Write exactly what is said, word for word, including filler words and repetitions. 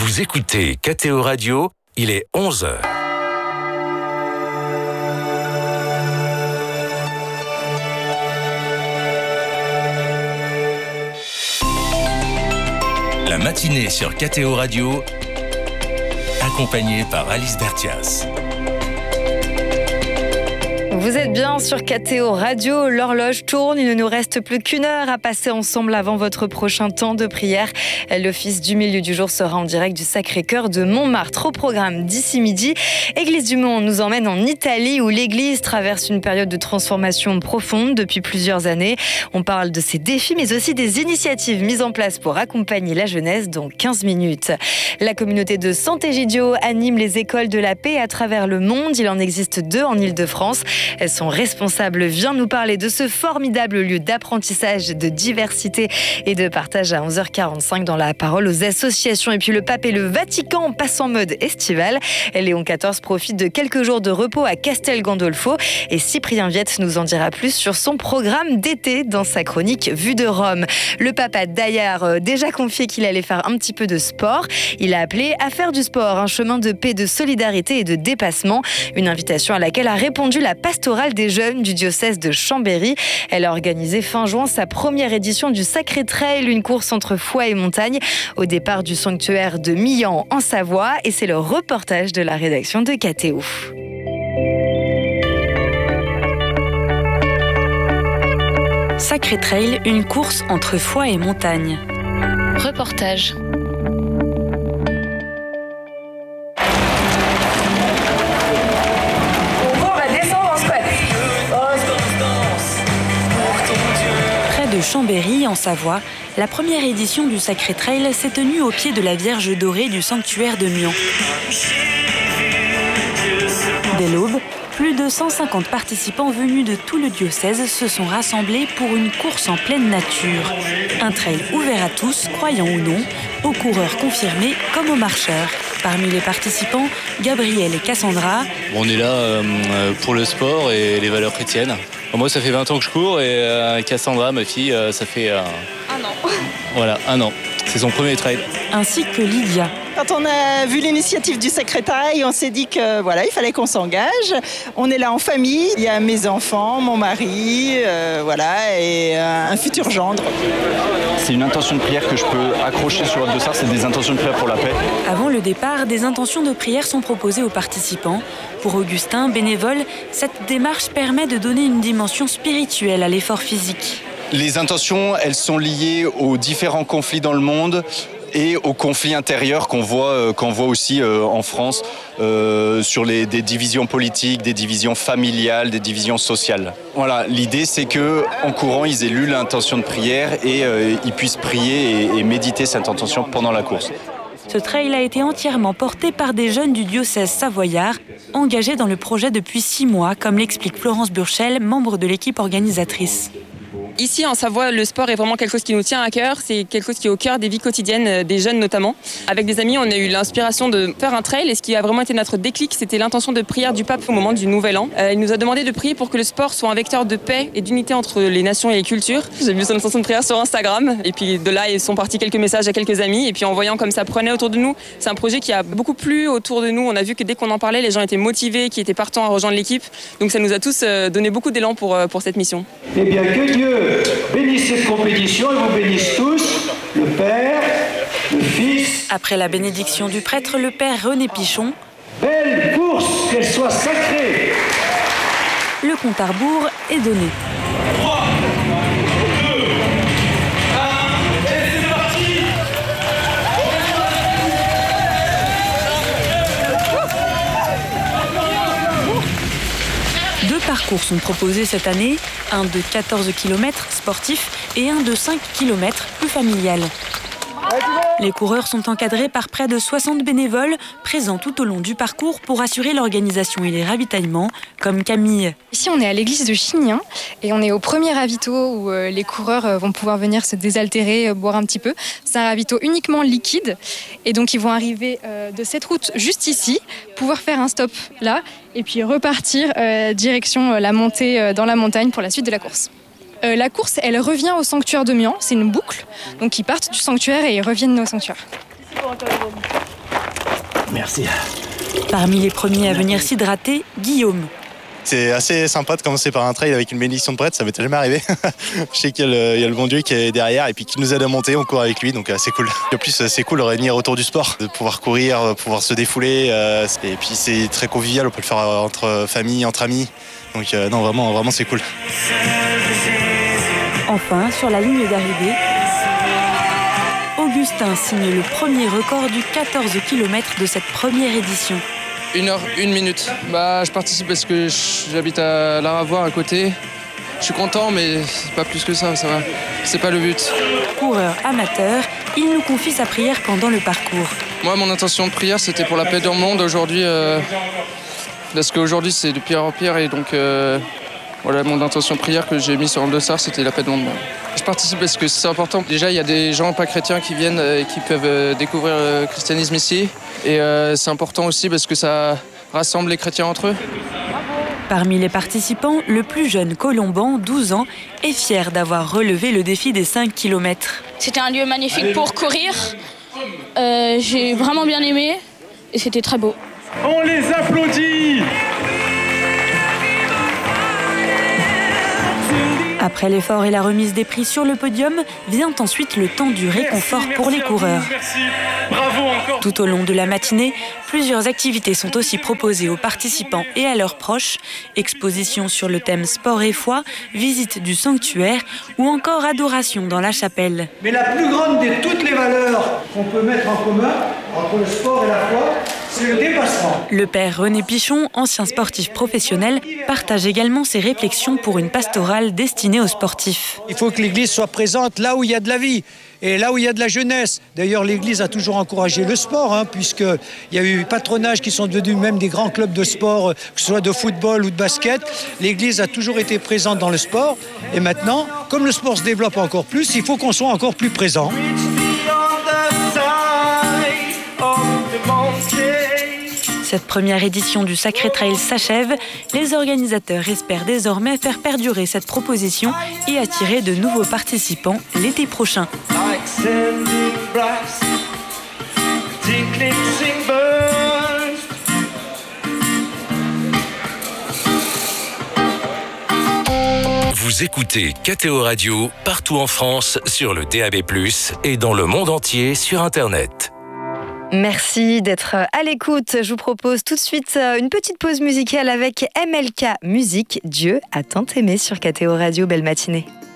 Vous écoutez K T O Radio, il est onze heures. La matinée sur K T O Radio, accompagnée par Alice Bertias. Vous êtes bien sur K T O Radio, l'horloge tourne, il ne nous reste plus qu'une heure à passer ensemble avant votre prochain temps de prière. L'office du milieu du jour sera en direct du Sacré-Cœur de Montmartre. Au programme d'ici midi, Église du Mont nous emmène en Italie où l'église traverse une période de transformation profonde depuis plusieurs années. On parle de ses défis mais aussi des initiatives mises en place pour accompagner la jeunesse dans quinze minutes. La communauté de Sant'Egidio anime les écoles de la paix à travers le monde. Il en existe deux en Île-de-France. Son responsable vient nous parler de ce formidable lieu d'apprentissage, de diversité et de partage à onze heures quarante-cinq dans la parole aux associations. Et puis le pape et le Vatican passent en mode estival. Léon quatorze profite de quelques jours de repos à Castel Gandolfo et Cyprien Viette nous en dira plus sur son programme d'été dans sa chronique Vue de Rome. Le pape a d'ailleurs déjà confié qu'il allait faire un petit peu de sport. Il a appelé à faire du sport un chemin de paix, de solidarité et de dépassement. Une invitation à laquelle a répondu la pastorale des jeunes du diocèse de Chambéry. Elle a organisé fin juin sa première édition du Sacré Trail, une course entre foi et montagne au départ du sanctuaire de Millan en Savoie. Et c'est le reportage de la rédaction de K T O. Sacré Trail, une course entre foi et montagne. Reportage. De Chambéry, en Savoie, la première édition du Sacré Trail s'est tenue au pied de la Vierge dorée du sanctuaire de Mion. Dès l'aube, plus de cent cinquante participants venus de tout le diocèse se sont rassemblés pour une course en pleine nature. Un trail ouvert à tous, croyants ou non, aux coureurs confirmés comme aux marcheurs. Parmi les participants, Gabriel et Cassandra. On est là euh, pour le sport et les valeurs chrétiennes. Moi, ça fait vingt ans que je cours et euh, Cassandra, ma fille, euh, ça fait... Euh, un an. Voilà, un an. C'est son premier trail. Ainsi que Lydia. Quand on a vu l'initiative du Sacré Trail, on s'est dit que voilà, il fallait qu'on s'engage. On est là en famille. Il y a mes enfants, mon mari, euh, voilà, et euh, un futur gendre. C'est une intention de prière que je peux accrocher sur votre dossard. C'est des intentions de prière pour la paix. Avant le départ, des intentions de prière sont proposées aux participants. Pour Augustin, bénévole, cette démarche permet de donner une dimension spirituelle à l'effort physique. Les intentions, elles sont liées aux différents conflits dans le monde et aux conflits intérieurs qu'on voit, euh, qu'on voit aussi euh, en France euh, sur les, des divisions politiques, des divisions familiales, des divisions sociales. Voilà, l'idée c'est qu'en courant, ils aient lu l'intention de prière et euh, ils puissent prier et, et méditer cette intention pendant la course. Ce trail a été entièrement porté par des jeunes du diocèse savoyard, engagés dans le projet depuis six mois, comme l'explique Florence Burchel, membre de l'équipe organisatrice. Ici en Savoie, le sport est vraiment quelque chose qui nous tient à cœur. C'est quelque chose qui est au cœur des vies quotidiennes des jeunes notamment. Avec des amis, on a eu l'inspiration de faire un trail et ce qui a vraiment été notre déclic, c'était l'intention de prière du pape au moment du Nouvel An. Euh, il nous a demandé de prier pour que le sport soit un vecteur de paix et d'unité entre les nations et les cultures. J'ai vu son intention de prière sur Instagram et puis de là, ils sont partis quelques messages à quelques amis et puis en voyant comme ça prenait autour de nous, c'est un projet qui a beaucoup plu autour de nous. On a vu que dès qu'on en parlait, les gens étaient motivés, qui étaient partants à rejoindre l'équipe. Donc ça nous a tous donné beaucoup d'élan pour, pour cette mission. Eh bien, que Dieu bénisse cette compétition et vous bénisse tous, le Père, le Fils. Après la bénédiction du prêtre, le père René Pichon. Belle course, qu'elle soit sacrée. Le compte à rebours est donné. trois, deux, un, et c'est parti. Deux parcours sont proposés cette année, un de quatorze kilomètres sportif et un de cinq kilomètres plus familial. Les coureurs sont encadrés par près de soixante bénévoles présents tout au long du parcours pour assurer l'organisation et les ravitaillements, comme Camille. Ici, on est à l'église de Chignin et on est au premier ravito où euh, les coureurs euh, vont pouvoir venir se désaltérer, euh, boire un petit peu. C'est un ravito uniquement liquide et donc ils vont arriver euh, de cette route juste ici, pouvoir faire un stop là et puis repartir euh, direction euh, la montée euh, dans la montagne pour la suite de la course. Euh, la course, elle revient au sanctuaire de Mian, c'est une boucle. Donc ils partent du sanctuaire et ils reviennent au sanctuaire. Merci. Parmi les premiers à venir s'hydrater, Guillaume. C'est assez sympa de commencer par un trail avec une bénédiction de prêtre, ça m'était jamais arrivé. Je sais qu'il y a, le, il y a le bon Dieu qui est derrière et puis qui nous aide à monter, on court avec lui, donc c'est cool. En plus, c'est cool de revenir autour du sport, de pouvoir courir, pouvoir se défouler. Et puis c'est très convivial, on peut le faire entre famille, entre amis. Donc non, vraiment, vraiment c'est cool. Enfin, sur la ligne d'arrivée, Augustin signe le premier record du quatorze kilomètres de cette première édition. Une heure, une minute. Bah, je participe parce que j'habite à Laravoir à côté. Je suis content, mais c'est pas plus que ça, ça va. C'est pas le but. Coureur amateur, il nous confie sa prière pendant le parcours. Moi, mon intention de prière, c'était pour la paix dans le monde aujourd'hui. Euh, parce qu'aujourd'hui, c'est de pire en pire. Et donc, euh, voilà, mon intention de prière que j'ai mise sur le dossard, c'était la paix dans le monde. Je participe parce que c'est important. Déjà, il y a des gens pas chrétiens qui viennent et qui peuvent découvrir le christianisme ici. Et euh, c'est important aussi parce que ça rassemble les chrétiens entre eux. Parmi les participants, le plus jeune Colomban, douze ans, est fier d'avoir relevé le défi des cinq kilomètres. C'était un lieu magnifique pour courir. Euh, j'ai vraiment bien aimé et c'était très beau. On les applaudit! Après l'effort et la remise des prix sur le podium, vient ensuite le temps du réconfort merci, pour les coureurs. Merci. Bravo encore. Tout au long de la matinée, plusieurs activités sont aussi proposées aux participants et à leurs proches. Exposition sur le thème sport et foi, visite du sanctuaire ou encore adoration dans la chapelle. Mais la plus grande de toutes les valeurs qu'on peut mettre en commun entre le sport et la foi, c'est le dépassement. Le père René Pichon, ancien sportif professionnel, partage également ses réflexions pour une pastorale destinée aux sportifs. Il faut que l'Église soit présente là où il y a de la vie et là où il y a de la jeunesse. D'ailleurs, l'Église a toujours encouragé le sport, hein, puisqu'il y a eu patronage qui sont devenus même des grands clubs de sport, que ce soit de football ou de basket. L'Église a toujours été présente dans le sport. Et maintenant, comme le sport se développe encore plus, il faut qu'on soit encore plus présent. Cette première édition du Sacré Trail s'achève. Les organisateurs espèrent désormais faire perdurer cette proposition et attirer de nouveaux participants l'été prochain. Vous écoutez K T O Radio partout en France sur le D A B plus, et dans le monde entier sur Internet. Merci d'être à l'écoute. Je vous propose tout de suite une petite pause musicale avec M L K Musique. Dieu a tant aimé sur K T O Radio. Belle matinée.